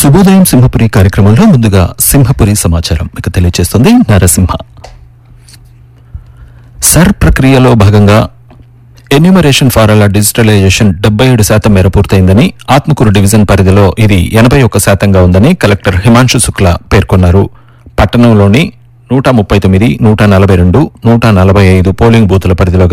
శుభోదయం సింహపురి కార్యక్రమంలో ముందుగా సింహపురి సమాచారం మీకు తెలియజేస్తుంది నరసింహ. సర్ ప్రక్రియలో భాగంగా ఎన్యూమరేషన్ ఫారాల డిజిటలైజేషన్ 77% మేర పూర్తయిందని, ఆత్మకూరు డివిజన్ పరిధిలో ఇది 81% ఉందని కలెక్టర్ హిమాంశు శుక్లా పేర్కొన్నారు. పట్టణంలోని 139, 142, 145 పోలింగ్ బూతుల పరిధిలో